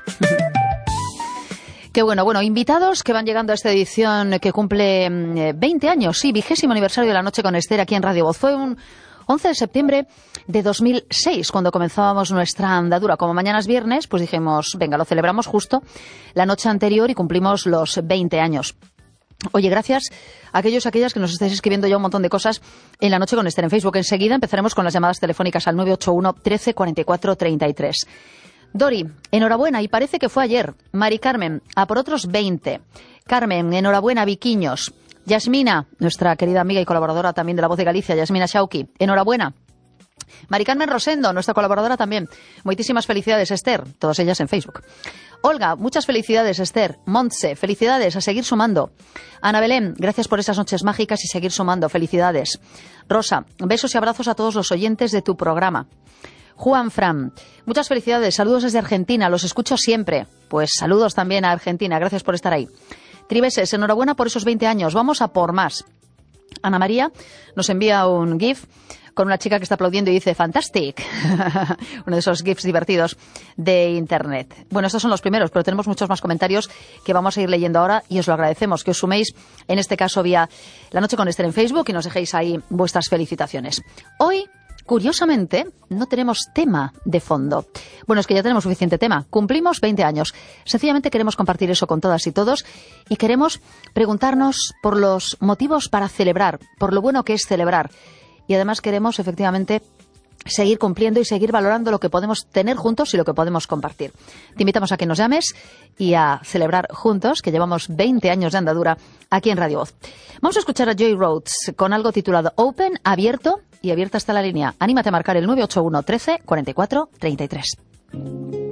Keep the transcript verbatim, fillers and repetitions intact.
Qué bueno, bueno, invitados que van llegando a esta edición que cumple veinte años, sí, vigésimo aniversario de La Noche con Esther aquí en Radio Voz. Fue un once de septiembre de dos mil seis, cuando comenzábamos nuestra andadura. Como mañana es viernes, pues dijimos, venga, lo celebramos justo la noche anterior y cumplimos los veinte años. Oye, gracias a aquellos y aquellas que nos estáis escribiendo ya un montón de cosas en La Noche con Esther en Facebook. Enseguida empezaremos con las llamadas telefónicas al nueve ocho uno, trece, cuarenta y cuatro, treinta y tres. Dori, enhorabuena, y parece que fue ayer. Mari Carmen, a por otros veinte. Carmen, enhorabuena, Viquiños. Yasmina, nuestra querida amiga y colaboradora también de La Voz de Galicia, Yasmina Shauki, enhorabuena. Mari Carmen Rosendo, nuestra colaboradora también. Muchísimas felicidades, Esther, todas ellas en Facebook. Olga, muchas felicidades, Esther. Montse, felicidades, a seguir sumando. Ana Belén, gracias por esas noches mágicas y seguir sumando, felicidades. Rosa, besos y abrazos a todos los oyentes de tu programa. Juan Fran, muchas felicidades, saludos desde Argentina, los escucho siempre. Pues saludos también a Argentina, gracias por estar ahí. Tribeses, enhorabuena por esos veinte años, vamos a por más. Ana María nos envía un GIF con una chica que está aplaudiendo y dice «Fantastic», uno de esos GIFs divertidos de Internet. Bueno, estos son los primeros, pero tenemos muchos más comentarios que vamos a ir leyendo ahora y os lo agradecemos, que os suméis, en este caso vía La Noche con Esther en Facebook, y nos dejéis ahí vuestras felicitaciones. Hoy, curiosamente, no tenemos tema de fondo. Bueno, es que ya tenemos suficiente tema. Cumplimos veinte años. Sencillamente queremos compartir eso con todas y todos y queremos preguntarnos por los motivos para celebrar, por lo bueno que es celebrar. Y además queremos, efectivamente, seguir cumpliendo y seguir valorando lo que podemos tener juntos y lo que podemos compartir. Te invitamos a que nos llames y a celebrar juntos, que llevamos veinte años de andadura aquí en Radio Voz. Vamos a escuchar a Joy Rhodes con algo titulado Open, abierto, y abierta está la línea. Anímate a marcar el nueve ocho uno, trece, cuarenta y cuatro, treinta y tres.